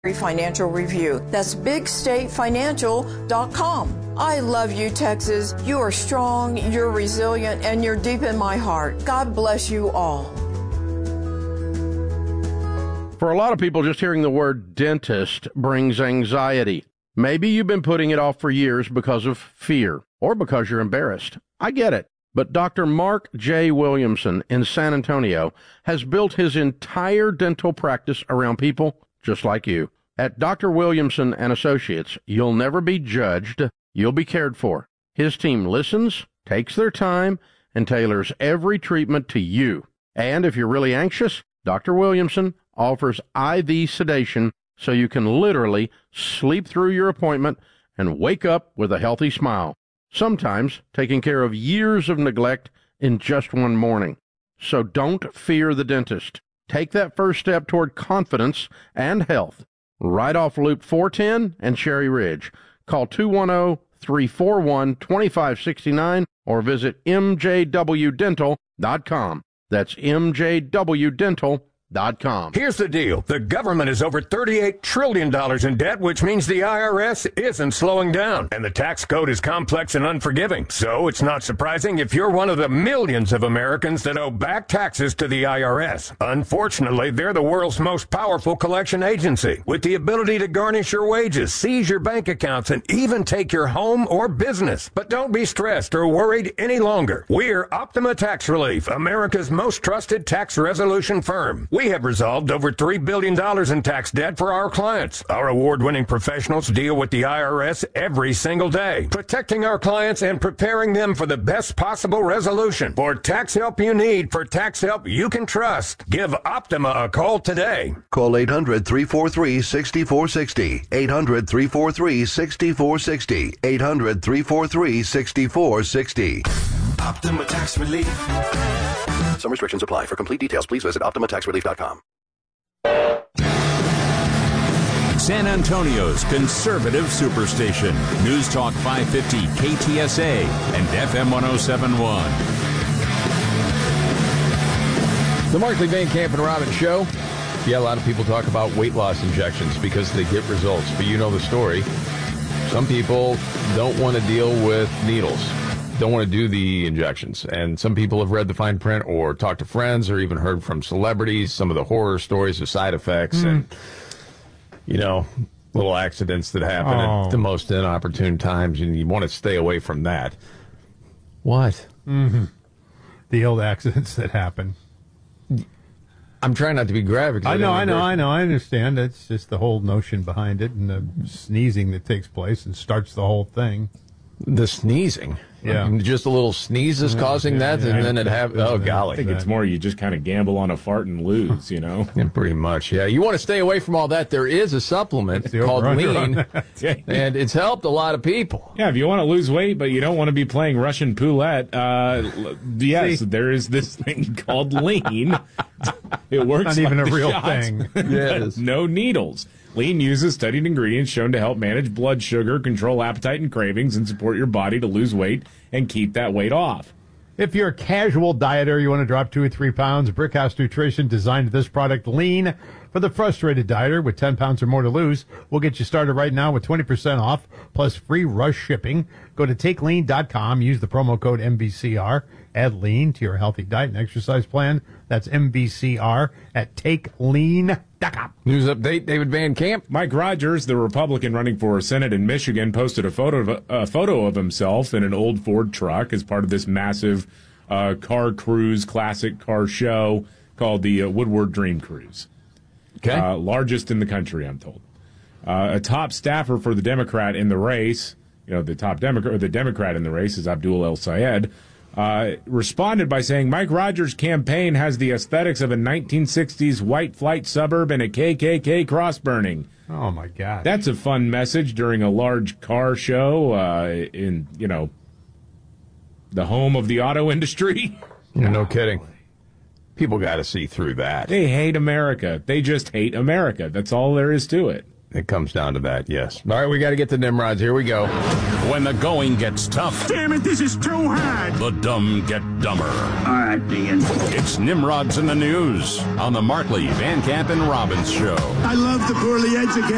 Financial Review. That's bigstatefinancial.com. I love you, Texas. You are strong, you're resilient, and you're deep in my heart. God bless you all. For a lot of people, just hearing the word dentist brings anxiety. Maybe you've been putting it off for years because of fear or because you're embarrassed. I get it. But Dr. Mark J. Williamson in San Antonio has built his entire dental practice around people just like you. At Dr. Williamson and Associates, you'll never be judged, you'll be cared for. His team listens, takes their time, and tailors every treatment to you. And if you're really anxious, Dr. Williamson offers IV sedation so you can literally sleep through your appointment and wake up with a healthy smile. Sometimes taking care of years of neglect in just one morning. So don't fear the dentist. Take that first step toward confidence and health. Right off Loop 410 and Cherry Ridge. Call 210-341-2569 or visit mjwdental.com. That's mjwdental.com. Here's the deal. The government is over $38 trillion in debt, which means the IRS isn't slowing down. And the tax code is complex and unforgiving. So it's not surprising if you're one of the millions of Americans that owe back taxes to the IRS. Unfortunately, they're the world's most powerful collection agency, with the ability to garnish your wages, seize your bank accounts, and even take your home or business. But don't be stressed or worried any longer. We're Optima Tax Relief, America's most trusted tax resolution firm. We have resolved over $3 billion in tax debt for our clients. Our award-winning professionals deal with the IRS every single day, protecting our clients and preparing them for the best possible resolution. For tax help you need, for tax help you can trust, give Optima a call today. Call 800-343-6460. 800-343-6460. 800-343-6460. Optima Tax Relief. Some restrictions apply. For complete details, please visit OptimaTaxRelief.com. San Antonio's conservative superstation. News Talk 550 KTSA and FM 1071. The Markley, Van Camp, and Robbins Show. Yeah, a lot of people talk about weight loss injections because they get results, but you know the story. Some people don't want to deal with needles, don't want to do the injections. And some people have read the fine print or talked to friends or even heard from celebrities some of the horror stories of side effects and, you know, little accidents that happen at the most inopportune times, and you want to stay away from that. What? Mm-hmm. The old accidents that happen. I'm trying not to be graphic. I know. I understand. It's just the whole notion behind it and the sneezing that takes place and starts the whole thing. The sneezing? Yeah. Just a little sneeze is causing that, and then it happens. Oh, golly. I think it's more you just kind of gamble on a fart and lose, you know? Yeah, pretty much, yeah. You want to stay away from all that. There is a supplement called Lean, and it's helped a lot of people. Yeah, if you want to lose weight, but you don't want to be playing Russian roulette, yes, there is this thing called Lean. It works not even like a real shots. thing. Yes. No needles. Lean uses studied ingredients shown to help manage blood sugar, control appetite and cravings, and support your body to lose weight and keep that weight off. If you're a casual dieter, you want to drop 2 or 3 pounds, Brickhouse Nutrition designed this product, Lean, for the frustrated dieter with 10 pounds or more to lose. We'll get you started right now with 20% off, plus free rush shipping. Go to TakeLean.com, use the promo code MBCR, add Lean to your healthy diet and exercise plan. That's MBCR at TakeLean.com. News update, David Van Camp. Mike Rogers, the Republican running for Senate in Michigan, posted a photo of himself in an old Ford truck as part of this massive car cruise, classic car show called the Woodward Dream Cruise. Okay. Largest in the country, I'm told. A top staffer for the Democrat in the race, the Democrat in the race is Abdul El Sayed, responded by saying Mike Rogers' campaign has the aesthetics of a 1960s white flight suburb and a KKK cross burning. Oh, my God. That's a fun message during a large car show in, the home of the auto industry. No kidding. People got to see through that. They hate America. They just hate America. That's all there is to it. It comes down to that, yes. All right, we got to get to Nimrods. Here we go. When the going gets tough. Damn it, this is too hard. The dumb get dumber. All right, Dean. It's Nimrods in the News on the Markley, Van Camp, and Robbins Show. I love the poorly educated.